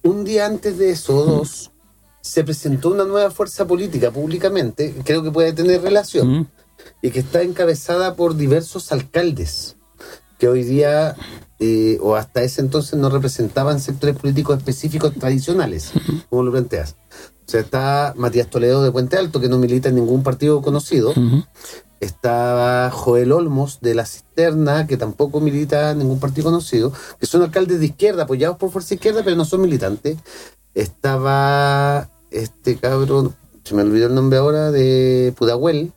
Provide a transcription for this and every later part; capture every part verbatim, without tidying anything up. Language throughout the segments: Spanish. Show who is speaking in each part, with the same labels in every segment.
Speaker 1: un día antes de eso, dos, se presentó una nueva fuerza política públicamente, creo que puede tener relación,
Speaker 2: Mm.
Speaker 1: y que está encabezada por diversos alcaldes, que hoy día, eh, o hasta ese entonces, no representaban sectores políticos específicos tradicionales, como lo planteas. O sea, está Matías Toledo de Puente Alto, que no milita en ningún partido conocido.
Speaker 2: Ujú.
Speaker 1: Estaba Joel Olmos de La Cisterna, que tampoco milita en ningún partido conocido, que son alcaldes de izquierda, apoyados por Fuerza Izquierda, pero no son militantes. Estaba este cabrón, se me olvidó el nombre ahora, de Pudahuel,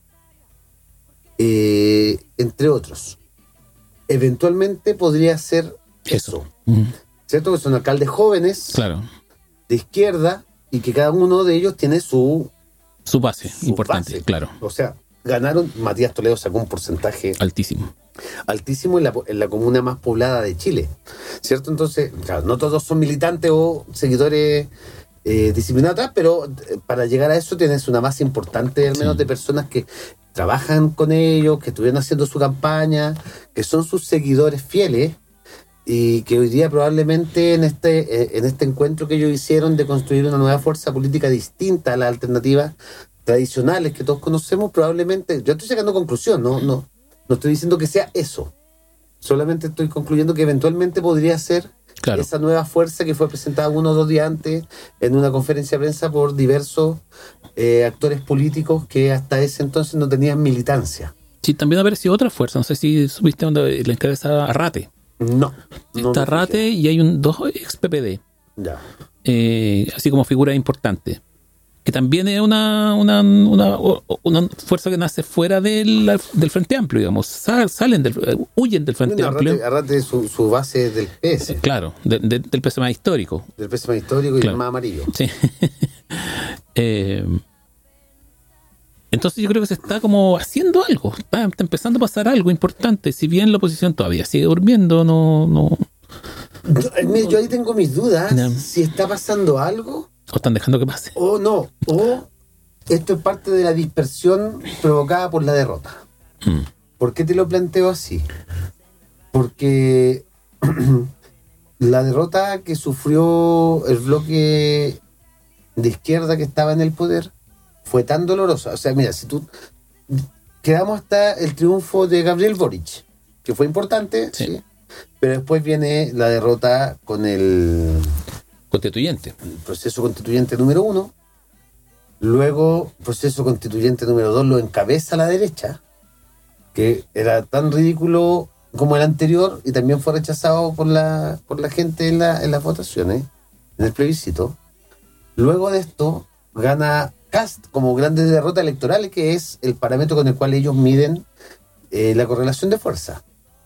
Speaker 1: eh, entre otros. Eventualmente podría ser eso,
Speaker 2: Ujú.
Speaker 1: ¿cierto? Que son alcaldes jóvenes,
Speaker 2: Claro,
Speaker 1: de izquierda, y que cada uno de ellos tiene su,
Speaker 2: su base,
Speaker 1: su
Speaker 2: importante,
Speaker 1: base.
Speaker 2: claro,
Speaker 1: O sea, ganaron, Matías Toledo sacó un porcentaje
Speaker 2: altísimo.
Speaker 1: altísimo en la, en la comuna más poblada de Chile, ¿cierto? Entonces, claro, no todos son militantes o seguidores eh, disciplinados atrás, pero eh, para llegar a eso tienes una base importante, al menos
Speaker 2: Sí.
Speaker 1: de personas que trabajan con ellos, que estuvieron haciendo su campaña, que son sus seguidores fieles, y que hoy día probablemente en este, eh, en este encuentro que ellos hicieron de construir una nueva fuerza política distinta a las alternativas tradicionales que todos conocemos, probablemente, yo estoy sacando conclusión, no, no, no estoy diciendo que sea eso, solamente estoy concluyendo que eventualmente podría ser
Speaker 2: Claro.
Speaker 1: esa nueva fuerza que fue presentada uno o dos días antes en una conferencia de prensa por diversos eh, actores políticos que hasta ese entonces no tenían militancia.
Speaker 2: Sí, también apareció otra fuerza, no sé si supiste donde la encabeza Arrate.
Speaker 1: No. no
Speaker 2: Está
Speaker 1: me
Speaker 2: Arrate
Speaker 1: fijé.
Speaker 2: y hay un dos ex P P D,
Speaker 1: Ya.
Speaker 2: eh, así como figura importante, que también es una, una, una, una fuerza que nace fuera del, del Frente Amplio, digamos. Sal, salen del, huyen del Frente
Speaker 1: Bueno,
Speaker 2: Amplio.
Speaker 1: Arrate, Arrate su, su base es del P S,
Speaker 2: Claro, de, de, del P S más histórico.
Speaker 1: del P S más histórico y
Speaker 2: Claro.
Speaker 1: el más amarillo.
Speaker 2: Sí. eh, entonces yo creo que se está como haciendo algo, está, está empezando a pasar algo importante, si bien la oposición todavía sigue durmiendo, no, no,
Speaker 1: Yo, eh, mira, yo ahí tengo mis dudas
Speaker 2: Ya.
Speaker 1: si está pasando algo
Speaker 2: o están dejando que pase.
Speaker 1: o no, o esto es parte de la dispersión provocada por la derrota.
Speaker 2: Mm.
Speaker 1: ¿Por qué te lo planteo así? Porque la derrota que sufrió el bloque de izquierda que estaba en el poder fue tan dolorosa. O sea, mira, si tú... Quedamos hasta el triunfo de Gabriel Boric, que fue importante,
Speaker 2: Sí.
Speaker 1: sí, pero después viene la derrota con el
Speaker 2: Constituyente.
Speaker 1: proceso constituyente número uno. Luego, proceso constituyente número dos lo encabeza la derecha, que era tan ridículo como el anterior y también fue rechazado por la, por la gente en, la, en las votaciones, en el plebiscito. Luego de esto, gana Kast como grandes derrotas electorales, que es el parámetro con el cual ellos miden eh, la correlación de fuerza.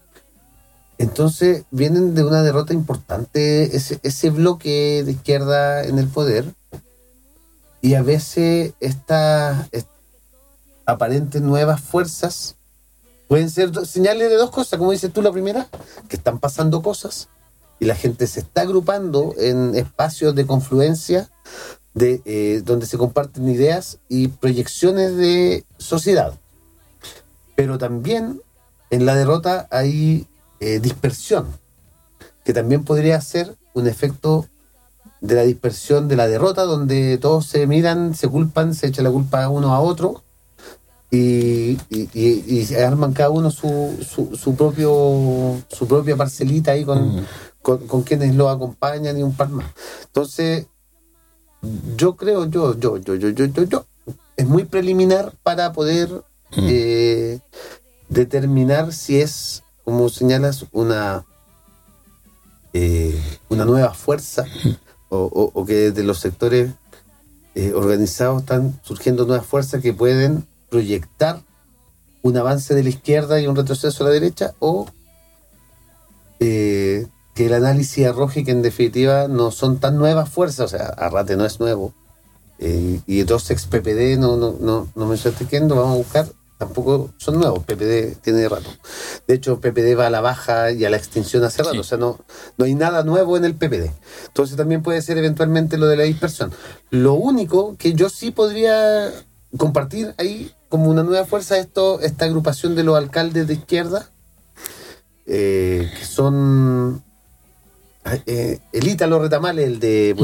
Speaker 1: Entonces, vienen de una derrota importante ese, ese bloque de izquierda en el poder, y a veces estas est- aparentes nuevas fuerzas pueden ser do- señales de dos cosas, como dices tú la primera, que están pasando cosas y la gente se está agrupando en espacios de confluencia de eh, donde se comparten ideas y proyecciones de sociedad. Pero también en la derrota hay eh, dispersión, que también podría ser un efecto de la dispersión de la derrota, donde todos se miran, se culpan, se echan la culpa uno a otro y, y, y, y se arman cada uno su, su, su propio su propia parcelita ahí con,
Speaker 2: Mm.
Speaker 1: con, con quienes lo acompañan y un par más. Entonces, yo creo, yo, yo, yo, yo, yo, yo, yo, es muy preliminar para poder
Speaker 2: Mm.
Speaker 1: eh, determinar si es, como señalas, una eh, una nueva fuerza o, o, o que desde los sectores eh, organizados están surgiendo nuevas fuerzas que pueden proyectar un avance de la izquierda y un retroceso a la derecha, o eh, que el análisis arroje que en definitiva no son tan nuevas fuerzas. O sea, Arrate no es nuevo, eh, y dos ex P P D, no, no, no, no me estoy quedando, vamos a buscar, tampoco son nuevos. P P D tiene rato. De hecho, P P D va a la baja y a la extinción hace rato.
Speaker 2: Sí.
Speaker 1: O sea, no, no hay nada nuevo en el P P D. Entonces también puede ser eventualmente lo de la dispersión. Lo único que yo sí podría compartir ahí como una nueva fuerza es esto, esta agrupación de los alcaldes de izquierda, eh, que son eh, el Ítalo Retamales, el de